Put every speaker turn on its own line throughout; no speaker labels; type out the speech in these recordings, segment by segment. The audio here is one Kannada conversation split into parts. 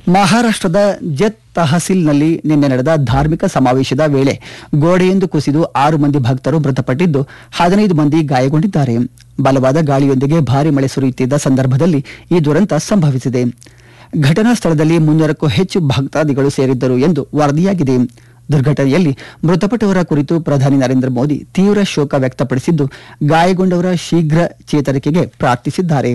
ಮಹಾರಾಷ್ಟ್ರದ ಜತ್ ತಹಸೀಲ್ನಲ್ಲಿ ನಿನ್ನೆ ನಡೆದ ಧಾರ್ಮಿಕ ಸಮಾವೇಶದ ವೇಳೆ ಗೋಡೆಯೊಂದು ಕುಸಿದು 6 ಮಂದಿ ಭಕ್ತರು ಮೃತಪಟ್ಟಿದ್ದು 15 ಮಂದಿ ಗಾಯಗೊಂಡಿದ್ದಾರೆ. ಬಲವಾದ ಗಾಳಿಯೊಂದಿಗೆ ಭಾರಿ ಮಳೆ ಸುರಿಯುತ್ತಿದ್ದ ಸಂದರ್ಭದಲ್ಲಿ ಈ ದುರಂತ ಸಂಭವಿಸಿದೆ. ಘಟನಾ ಸ್ಥಳದಲ್ಲಿ 300ಕ್ಕೂ ಹೆಚ್ಚು ಭಕ್ತಾದಿಗಳು ಸೇರಿದ್ದರು ಎಂದು ವರದಿಯಾಗಿದೆ. ದುರ್ಘಟನೆಯಲ್ಲಿ ಮೃತಪಟ್ಟವರ ಕುರಿತು ಪ್ರಧಾನಿ ನರೇಂದ್ರ ಮೋದಿ ತೀವ್ರ ಶೋಕ ವ್ಯಕ್ತಪಡಿಸಿದ್ದು, ಗಾಯಗೊಂಡವರ ಶೀಘ್ರ ಚೇತರಿಕೆಗೆ ಪ್ರಾರ್ಥಿಸಿದ್ದಾರೆ.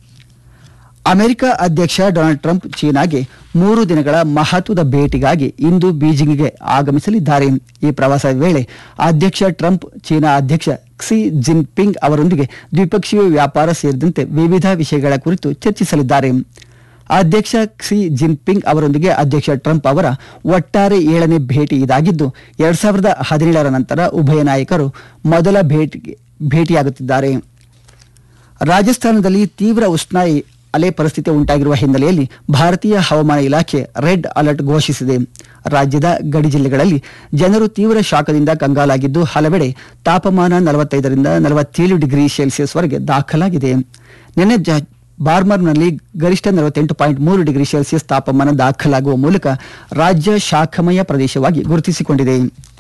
ಅಮೆರಿಕ ಅಧ್ಯಕ್ಷ ಡೊನಾಲ್ಡ್ ಟ್ರಂಪ್ ಚೀನಾಗೆ 3 ದಿನಗಳ ಮಹತ್ವದ ಭೇಟಿಗಾಗಿ ಇಂದು ಬೀಜಿಂಗ್ಗೆ ಆಗಮಿಸಲಿದ್ದಾರೆ. ಈ ಪ್ರವಾಸದ ವೇಳೆ ಅಧ್ಯಕ್ಷ ಟ್ರಂಪ್ ಚೀನಾ ಅಧ್ಯಕ್ಷ ಕ್ಸಿ ಜಿನ್ಪಿಂಗ್ ಅವರೊಂದಿಗೆ ದ್ವಿಪಕ್ಷೀಯ ವ್ಯಾಪಾರ ಸೇರಿದಂತೆ ವಿವಿಧ ವಿಷಯಗಳ ಕುರಿತು ಚರ್ಚಿಸಲಿದ್ದಾರೆ. ಅಧ್ಯಕ್ಷ ಕ್ಸಿ ಜಿನ್ಪಿಂಗ್ ಅವರೊಂದಿಗೆ ಅಧ್ಯಕ್ಷ ಟ್ರಂಪ್ ಅವರ ಒಟ್ಟಾರೆ 7ನೇ ಭೇಟಿ ಇದಾಗಿದ್ದು, 2017ರ ನಂತರ ಉಭಯ ನಾಯಕರು ಮೊದಲ ಭೇಟಿಯಾಗುತ್ತಿದ್ದಾರೆ. ರಾಜಸ್ಥಾನದಲ್ಲಿ ತೀವ್ರ ಉಷ್ಣ ಅಲೆ ಪರಿಸ್ಥಿತಿ ಉಂಟಾಗಿರುವ ಹಿನ್ನೆಲೆಯಲ್ಲಿ ಭಾರತೀಯ ಹವಾಮಾನ ಇಲಾಖೆ ರೆಡ್ ಅಲರ್ಟ್ ಘೋಷಿಸಿದೆ. ರಾಜ್ಯದ ಗಡಿ ಜಿಲ್ಲೆಗಳಲ್ಲಿ ಜನರು ತೀವ್ರ ಶಾಖದಿಂದ ಕಂಗಾಲಾಗಿದ್ದು, ಹಲವೆಡೆ ತಾಪಮಾನ 45ರಿಂದ 47 ಡಿಗ್ರಿ ಸೆಲ್ಸಿಯಸ್ ವರೆಗೆ ದಾಖಲಾಗಿದೆ. ನಿನ್ನೆ ಬಾರ್ಮರ್ನಲ್ಲಿ ಗರಿಷ್ಠ 48.3 ಡಿಗ್ರಿ ಸೆಲ್ಸಿಯಸ್ ತಾಪಮಾನ ದಾಖಲಾಗುವ ಮೂಲಕ ರಾಜ್ಯ ಶಾಖಮಯ ಪ್ರದೇಶವಾಗಿ ಗುರುತಿಸಿಕೊಂಡಿದೆ.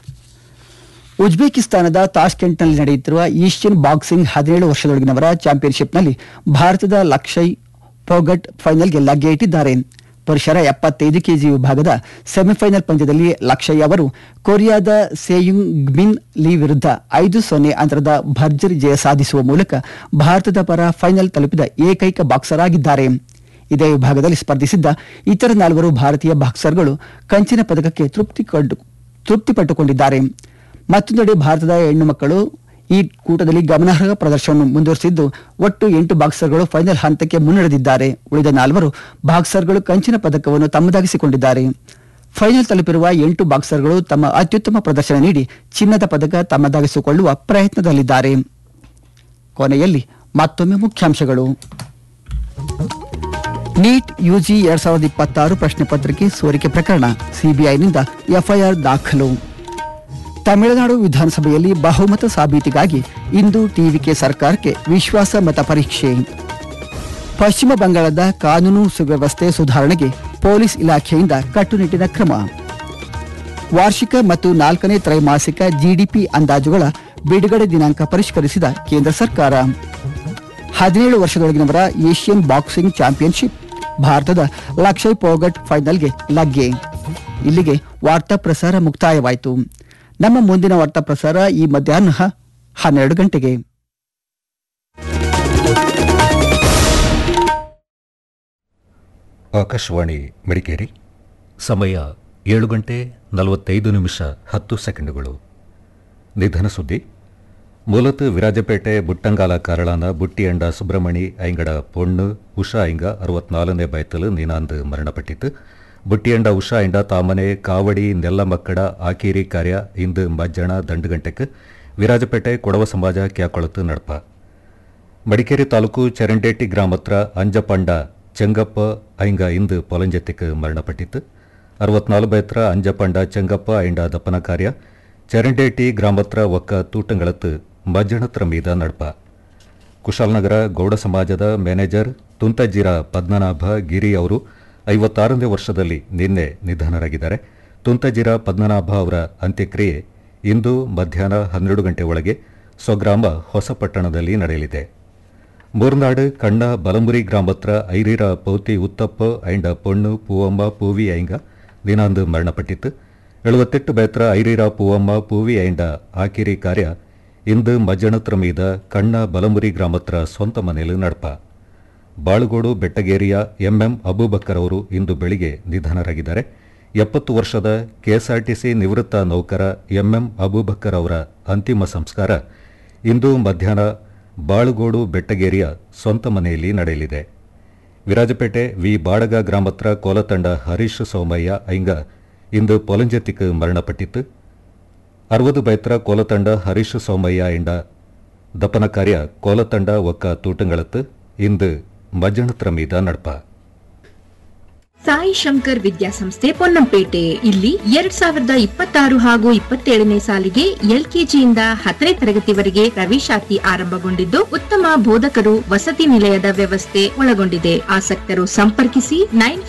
ಉಜ್ಬೇಕಿಸ್ತಾನದ ತಾಷ್ಕೆಂಟ್ನಲ್ಲಿ ನಡೆಯುತ್ತಿರುವ ಏಷ್ಯನ್ ಬಾಕ್ಸಿಂಗ್ 17 ವರ್ಷದೊಳಗಿನವರ ಚಾಂಪಿಯನ್ಶಿಪ್ನಲ್ಲಿ ಭಾರತದ ಲಕ್ಷಯ್ ಪೋಗಟ್ ಫೈನಲ್ಗೆ ಲಗ್ಗೆ ಇಟ್ಟಿದ್ದಾರೆ. ಪುರುಷರ 75 ಕೆಜಿ ವಿಭಾಗದ ಸೆಮಿಫೈನಲ್ ಪಂದ್ಯದಲ್ಲಿ ಲಕ್ಷಯ್ ಅವರು ಕೊರಿಯಾದ ಸೆಯುಂಗ್ ಗ್ಮಿನ್ ಲೀ ವಿರುದ್ಧ 5-0 ಅಂತರದ ಭರ್ಜರಿ ಜಯ ಸಾಧಿಸುವ ಮೂಲಕ ಭಾರತದ ಪರ ಫೈನಲ್ ತಲುಪಿದ ಏಕೈಕ ಬಾಕ್ಸರ್ ಆಗಿದ್ದಾರೆ. ಇದೇ ವಿಭಾಗದಲ್ಲಿ ಸ್ಪರ್ಧಿಸಿದ್ದ ಇತರ 4 ಭಾರತೀಯ ಬಾಕ್ಸರ್ಗಳು ಕಂಚಿನ ಪದಕಕ್ಕೆ ತೃಪ್ತಿಪಟ್ಟುಕೊಂಡಿದ್ದಾರೆ. ಮತ್ತೊಂದೆಡೆ ಭಾರತದ ಹೆಣ್ಣು ಮಕ್ಕಳು ಈ ಕೂಟದಲ್ಲಿ ಗಮನಾರ್ಹ ಪ್ರದರ್ಶನವನ್ನು ಮುಂದುವರಿಸಿದ್ದು, ಒಟ್ಟು 8 ಬಾಕ್ಸರ್ಗಳು ಫೈನಲ್ ಹಂತಕ್ಕೆ ಮುನ್ನಡೆದಿದ್ದಾರೆ. ಉಳಿದ 4 ಬಾಕ್ಸರ್ಗಳು ಕಂಚಿನ ಪದಕವನ್ನು ತಮ್ಮದಾಗಿಸಿಕೊಂಡಿದ್ದಾರೆ. ಫೈನಲ್ ತಲುಪಿರುವ 8 ಬಾಕ್ಸರ್ಗಳು ತಮ್ಮ ಅತ್ಯುತ್ತಮ ಪ್ರದರ್ಶನ ನೀಡಿ ಚಿನ್ನದ ಪದಕ ತಮ್ಮದಾಗಿಸಿಕೊಳ್ಳುವ ಪ್ರಯತ್ನದಲ್ಲಿದ್ದಾರೆ. ಕೊನೆಯಲ್ಲಿ ಮತ್ತೊಮ್ಮೆ ಮುಖ್ಯಾಂಶಗಳು. ನೀಟ್ ಯುಜಿ 2026 ಪ್ರಶ್ನೆ ಪತ್ರಿಕೆ ಸೋರಿಕೆ ಪ್ರಕರಣ, ಸಿಬಿಐನಿಂದ ಎಫ್ಐಆರ್ ದಾಖಲು. ತಮಿಳುನಾಡು ವಿಧಾನಸಭೆಯಲ್ಲಿ ಬಹುಮತ ಸಾಬೀತಿಗಾಗಿ ಇಂದು ಟಿವಿಕೆ ಸರ್ಕಾರಕ್ಕೆ ವಿಶ್ವಾಸ ಮತ ಪರೀಕ್ಷೆ. ಪಶ್ಚಿಮ ಬಂಗಾಳದ ಕಾನೂನು ಸುವ್ಯವಸ್ಥೆ ಸುಧಾರಣೆಗೆ ಪೊಲೀಸ್ ಇಲಾಖೆಯಿಂದ ಕಟ್ಟುನಿಟ್ಟಿನ ಕ್ರಮ. ವಾರ್ಷಿಕ ಮತ್ತು 4ನೇ ತ್ರೈಮಾಸಿಕ ಜಿಡಿಪಿ ಅಂದಾಜುಗಳ ಬಿಡುಗಡೆ ದಿನಾಂಕ ಪರಿಷ್ಕರಿಸಿದ ಕೇಂದ್ರ ಸರ್ಕಾರ. 17 ವರ್ಷದೊಳಗಿನವರ ಏಷ್ಯನ್ ಬಾಕ್ಸಿಂಗ್ ಚಾಂಪಿಯನ್ಶಿಪ್, ಭಾರತದ ಲಕ್ಷಯ್ ಪೋಗಟ್ ಫೈನಲ್ಗೆ ಲಗ್ಗೆ. ಇಲ್ಲಿಗೆ ವಾರ್ತಾ ಪ್ರಸಾರ ಮುಕ್ತಾಯವಾಯಿತು. ನಮ್ಮ ಮುಂದಿನ ವಾರ್ತಾ ಪ್ರಸಾರ ಈ ಮಧ್ಯಾಹ್ನ 12 ಗಂಟೆಗೆ.
ಆಕಾಶವಾಣಿ ಮಡಿಕೇರಿ. ಸಮಯ 7:45 ನಿಧನ ಸುದ್ದಿ. ಮೂಲತಃ ವಿರಾಜಪೇಟೆ ಬುಟ್ಟಂಗಾಲ ಕಾರಳಾನ ಬುಟ್ಟಿಯಂಡ ಸುಬ್ರಹ್ಮಣಿ ಐಂಗಡ ಪೊಣ್ಣು ಉಷಾ ಐಂಗ 64ನೇ ಬಯತಲು ನೀನಾಂದು ಮರಣಪಟ್ಟಿತು. ಬುಟ್ಟಿಯಂಡ ಉಷಾ ಐಂಡ ತಾಮನೆ ಕಾವಡಿ ನೆಲ್ಲ ಮಕ್ಕಳ ಆಕೀರಿ ಕಾರ್ಯ ಇಂದು ಮಜ್ಜಣ ದಂಡುಗಂಟೆಗೆ ವಿರಾಜಪೇಟೆ ಕೊಡವ ಸಮಾಜ ಕ್ಯಾಕೊಳತು ನಡಪ. ಮಡಿಕೇರಿ ತಾಲೂಕು ಚರಂಡೇಟಿ ಗ್ರಾಮತ್ರ ಅಂಜಪಂಡ ಚೆಂಗಪ್ಪ ಐಂಗ ಇಂದು ಪೊಲಂಜೆತ್ತಿಗೆ ಮರಣಪಟ್ಟಿತು. 64 ಬಯತ್ರ ಅಂಜಪಂಡ ಚೆಂಗಪ್ಪ ಐಂಡ ದಪ್ಪನ ಕಾರ್ಯ ಚರಂಡೇಟಿ ಗ್ರಾಮತ್ರ ಒಕ್ಕ ತೂಟಂಗಳತ್ತು ಮಜ್ಜಣತ್ರ ಮೀದ ನಡಪ. ಕುಶಾಲನಗರ ಗೌಡ ಸಮಾಜದ ಮ್ಯಾನೇಜರ್ ತುಂತಜ್ಜಿರ ಪದ್ಮನಾಭ ಗಿರಿ ಅವರು 56ನೇ ವರ್ಷದಲ್ಲಿ ನಿನ್ನೆ ನಿಧನರಾಗಿದ್ದಾರೆ. ತುಂತಜ್ಜಿರ ಪದ್ಮನಾಭ ಅವರ ಅಂತ್ಯಕ್ರಿಯೆ ಇಂದು ಮಧ್ಯಾಹ್ನ 12 ಗಂಟೆ ಒಳಗೆ ಸ್ವಗ್ರಾಮ ಹೊಸಪಟ್ಟಣದಲ್ಲಿ ನಡೆಯಲಿದೆ. ಮೂರ್ನಾಡು ಕಣ್ಣ ಬಲಮುರಿ ಗ್ರಾಮತ್ರ ಐರೀರ ಪೌತಿ ಉತ್ತಪ್ಪ ಐಂಡ ಪೊಣ್ಣು ಪೂವಮ್ಮ ಪೂವಿ ಐಂಗ ದಿನಾಂದು ಮರಣಪಟ್ಟಿತ್ತು. 78 ಬಯತ್ರ ಐರೀರ ಪೂವಮ್ಮ ಪೂವಿ ಐಂಡ ಆಕಿರಿ ಕಾರ್ಯ ಇಂದು ಮಜ್ಜಣತ್ರ ಮೀದ ಕಣ್ಣ ಬಲಮುರಿ ಗ್ರಾಮತ್ರ ಸ್ವಂತ ಮನೆಯಲ್ಲಿ ನಡಪ. ಬಾಳುಗೋಡು ಬೆಟ್ಟಗೇರಿಯ ಎಂಎಂ ಅಬೂಬಕ್ಕರ್ ಅವರು ಇಂದು ಬೆಳಿಗ್ಗೆ ನಿಧನರಾಗಿದ್ದಾರೆ. 70 ವರ್ಷದ ಕೆಎಸ್ಆರ್ಟಿಸಿ ನಿವೃತ್ತ ನೌಕರ ಎಂಎಂ ಅಬೂಬಕ್ಕರ್ ಅವರ ಅಂತಿಮ ಸಂಸ್ಕಾರ ಇಂದು ಮಧ್ಯಾಹ್ನ ಬಾಳುಗೋಡು ಬೆಟ್ಟಗೇರಿಯ ಸ್ವಂತ ಮನೆಯಲ್ಲಿ ನಡೆಯಲಿದೆ. ವಿರಾಜಪೇಟೆ ವಿ ಬಾಡಗ ಗ್ರಾಮತ್ರ ಕೋಲತಂಡ ಹರೀಶ್ ಸೋಮಯ್ಯ ಐಂಗ ಇಂದು ಪೊಲಂಜೆತ್ತಿಗೆ ಮರಣಪಟ್ಟಿತ್ತು. 60 ಬಯತ್ರ ಕೋಲತಂಡ ಹರೀಶ್ ಸೋಮಯ್ಯ ಐಂಡ ದಪ್ಪನ ಕಾರ್ಯ ಕೋಲತಂಡ ಒಕ್ಕ ತೂಟಂಗಳತ್ತು ಇಂದು ಮಜ್ಜಣತ್ರ ಮೀದ ನಡಪ.
ಸಾಯಿ ಶಂಕರ್ ವಿದ್ಯಾಸಂಸ್ಥೆ ಪೊನ್ನಂಪೇಟೆ ಇಲ್ಲಿ 2026 ಹಾಗೂ 27ನೇ ಸಾಲಿಗೆ ಎಲ್ಕೆಜಿಯಿಂದ 10ನೇ ತರಗತಿವರೆಗೆ ಪ್ರವೇಶಾತಿ ಆರಂಭಗೊಂಡಿದ್ದು, ಉತ್ತಮ ಬೋಧಕರು, ವಸತಿ ನಿಲಯದ ವ್ಯವಸ್ಥೆ ಒಳಗೊಂಡಿದೆ. ಆಸಕ್ತರು ಸಂಪರ್ಕಿಸಿ 9